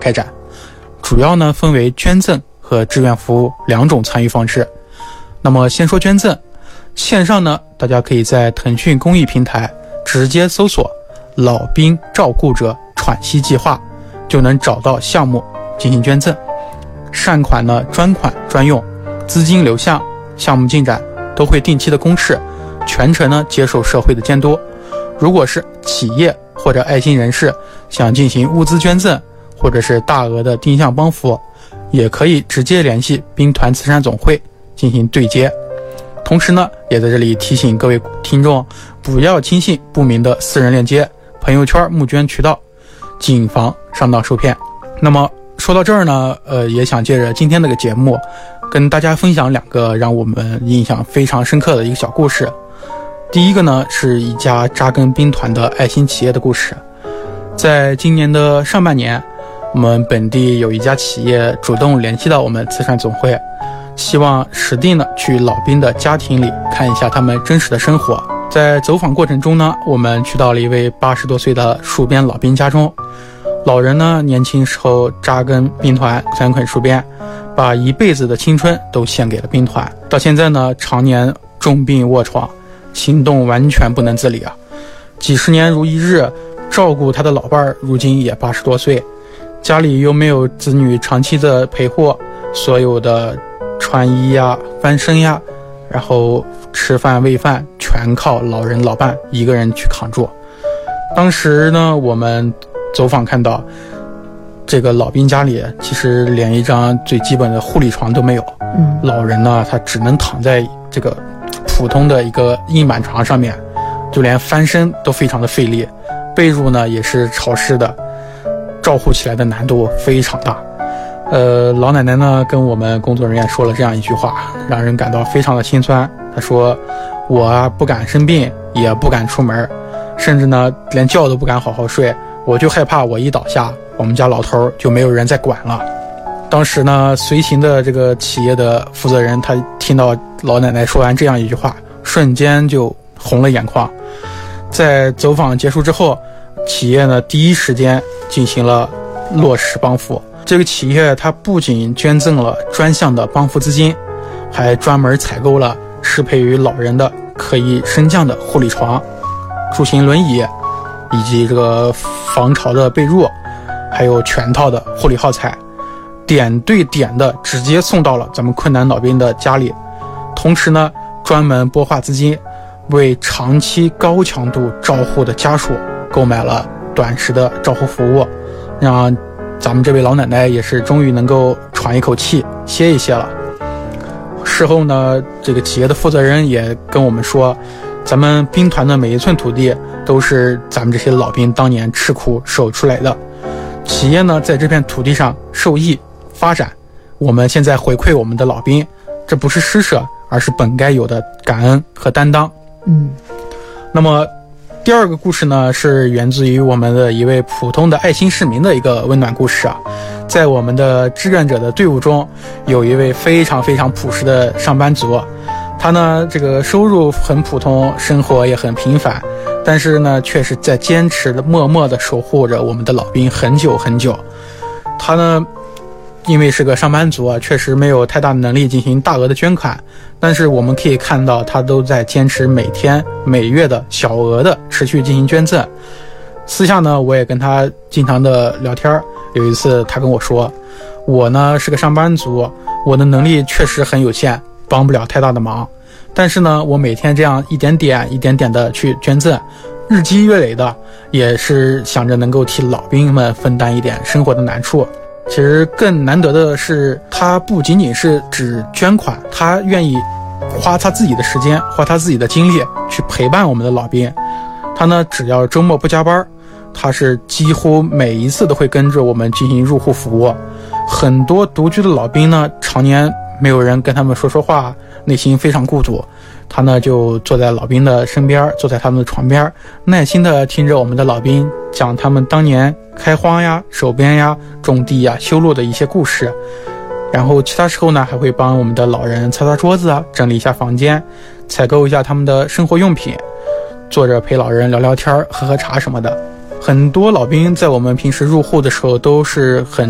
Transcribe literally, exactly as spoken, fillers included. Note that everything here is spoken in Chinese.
开展，主要呢分为捐赠和志愿服务两种参与方式。那么先说捐赠，线上呢大家可以在腾讯公益平台直接搜索老兵照顾者喘息计划，就能找到项目进行捐赠。善款呢专款专用，资金流向、项目进展都会定期的公示，全程呢接受社会的监督。如果是企业或者爱心人士想进行物资捐赠或者是大额的定向帮扶，也可以直接联系兵团慈善总会进行对接。同时呢也在这里提醒各位听众，不要轻信不明的私人链接、朋友圈募捐渠道，谨防上当受骗。那么说到这儿呢，呃，也想借着今天这个节目跟大家分享两个让我们印象非常深刻的一个小故事。第一个呢是一家扎根兵团的爱心企业的故事。在今年的上半年，我们本地有一家企业主动联系到我们慈善总会，希望实地呢去老兵的家庭里看一下他们真实的生活。在走访过程中呢，我们去到了一位八十多岁的戍边老兵家中。老人呢年轻时候扎根兵团，三捆戍边，把一辈子的青春都献给了兵团。到现在呢常年重病卧床，行动完全不能自理啊！几十年如一日，照顾他的老伴儿如今也八十多岁，家里又没有子女长期的陪护，所有的穿衣呀、翻身呀，然后吃饭喂饭全靠老人老伴一个人去扛住。当时呢我们走访看到，这个老兵家里其实连一张最基本的护理床都没有。嗯，老人呢他只能躺在这个普通的一个硬板床上面，就连翻身都非常的费力，被褥呢也是潮湿的，照护起来的难度非常大。呃，老奶奶呢跟我们工作人员说了这样一句话，让人感到非常的心酸。她说，我啊不敢生病，也不敢出门，甚至呢连觉都不敢好好睡，我就害怕我一倒下，我们家老头就没有人再管了。当时呢随行的这个企业的负责人，他听到老奶奶说完这样一句话，瞬间就红了眼眶。在走访结束之后，企业呢第一时间进行了落实帮扶。这个企业它不仅捐赠了专项的帮扶资金，还专门采购了适配于老人的可以升降的护理床、助行轮椅，以及这个防潮的被褥，还有全套的护理耗材，点对点的直接送到了咱们困难老兵的家里。同时呢专门拨划资金，为长期高强度照护的家属购买了短时的照护服务，让咱们这位老奶奶也是终于能够喘一口气歇一歇了。事后呢这个企业的负责人也跟我们说，咱们兵团的每一寸土地都是咱们这些老兵当年吃苦守出来的，企业呢在这片土地上受益发展，我们现在回馈我们的老兵，这不是施舍，而是本该有的感恩和担当。嗯，那么第二个故事呢是源自于我们的一位普通的爱心市民的一个温暖故事啊。在我们的志愿者的队伍中，有一位非常非常朴实的上班族，他呢这个收入很普通，生活也很平凡，但是呢却是在坚持的默默的守护着我们的老兵很久很久。他呢因为是个上班族啊，确实没有太大的能力进行大额的捐款，但是我们可以看到他都在坚持每天每月的小额的持续进行捐赠。私下呢我也跟他经常的聊天，有一次他跟我说，我呢是个上班族，我的能力确实很有限，帮不了太大的忙，但是呢我每天这样一点点一点点的去捐赠，日积月累的，也是想着能够替老兵们分担一点生活的难处。其实更难得的是，他不仅仅是只捐款，他愿意花他自己的时间，花他自己的精力去陪伴我们的老兵。他呢只要周末不加班，他是几乎每一次都会跟着我们进行入户服务。很多独居的老兵呢常年没有人跟他们说说话，内心非常孤独，他呢就坐在老兵的身边，坐在他们的床边，耐心的听着我们的老兵讲他们当年开荒呀、守边呀、种地呀、修路的一些故事。然后其他时候呢还会帮我们的老人擦擦桌子啊，整理一下房间，采购一下他们的生活用品，坐着陪老人聊聊天、喝喝茶什么的。很多老兵在我们平时入户的时候都是很